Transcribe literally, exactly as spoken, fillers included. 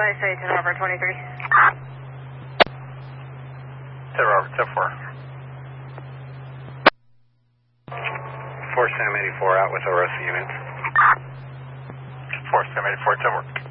advise say ten Robert twenty-three. ten Robert, ten four. four Sam eighty-four out with O R S units. four Sam eighty-four, ten work.